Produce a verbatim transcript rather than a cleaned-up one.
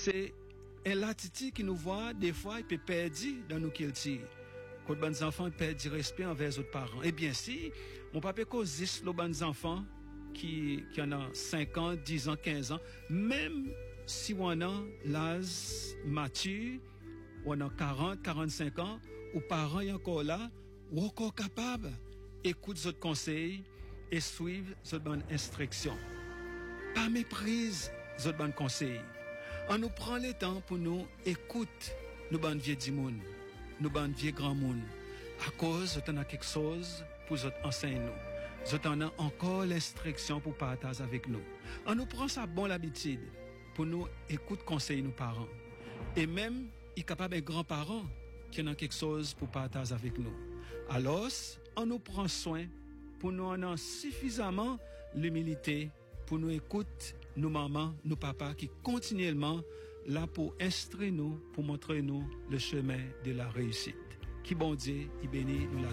c'est un latitude qui nous voit, des fois, il peut perdre dans nos cultures. Quand les enfants perdent du respect envers les autres parents. Eh bien, si, mon papa cause les bons enfants qui, qui en ont cinq ans, dix ans, quinze ans, même si on a l'âge mature, on a quarante, quarante-cinq ans, ou parents sont encore là, ou encore capable d'écouter les autres conseils et suivre les bonnes instructions. Pas méprise les autres bonnes conseils. On nous prend le temps pour nous écouter nos bonnes vieux du monde, nos bonnes vieux grands monde. À cause, on a quelque chose pour nous enseigner nous. On a encore l'instruction pour partager avec nous. On nous prend sa bonne habitude pour nous écouter conseiller nos parents. Et même, il est capable d'être grands-parents qui ont quelque chose pour partager avec nous. Alors, on nous prend soin pour nous en avoir suffisamment l'humilité pour nous écouter nos mamans, nos papas qui continuellement là pour instruire nous, pour montrer nous le chemin de la réussite. Qui bon Dieu, il bénit nous la